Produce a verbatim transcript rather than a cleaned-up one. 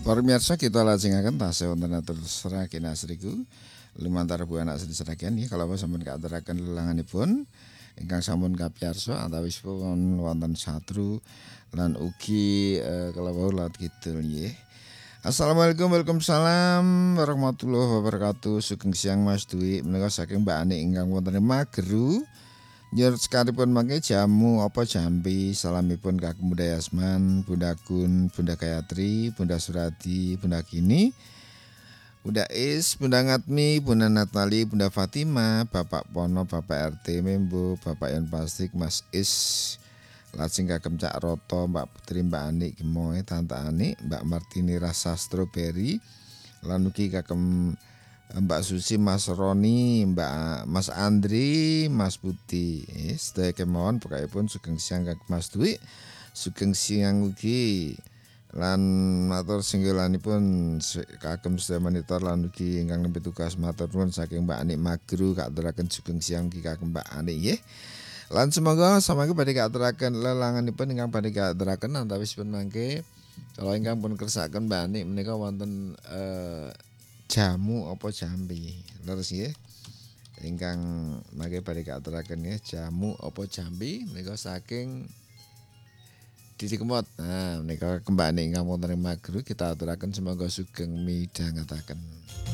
Pamirsa kita lajengaken tasih wonten atur seraken asriku lumantar bu anak sedhi seraken ya kalau sampun kaaturaken lelanganipun ingkang sampun kapiyarsa antawisipun wonten satru lan ugi eh, kalau wau laut kidul nggih. Assalamualaikum Waalaikumsalam warahmatullahi wabarakatuh. Sugeng siang Mas Dwi menika saking Mbak Ani ingkang wonten ing Mageru. Nyur sekalipun mangke jamu apa jambi salamipun Kakang Bunda Yasman, Bunda Gun, Bunda Gayatri, Bunda Suradi, Bunda Kini, Bunda Is, Bunda Ngatmi, Bunda Natali, Bunda Fatima, Bapak Pono, Bapak R T Membo, Bapak Yon Plastik, Mas Is, lajeng Kagem Cak Roto, Mbak Putri, Mbak Ani Gemoy, Tante Ani, Mbak Martini Rasa Strawberry, lan ugi Kagem Mbak Susi, Mas Roni, Mbak Mas Andri, Mas Putih. Sedaya kemawon pokokipun sugeng siang Kak Mas Dwi. Sugeng siang ugi lan matur singgelanipun kagem sedaya monitor lan ugi ingkang nembe tugas matur nuwun saking Mbak Ani Magru katuraken sugeng siang ugi kagem Mbak Ani nggih. Lan semoga samangke badhe katuraken lelanganipun ingkang badhe katuraken antawisipun mangke kalau ingkang pun kersakaken Mbak Ani menika wonten eh, jamu apa jambi leres nggih ingkang mangke badhe katuraken nggih jamu apa jambi menika saking Didi Kemot. Nah menika kembali ingkang wonten ing Mageru kita aturaken semoga sugeng midhangetaken.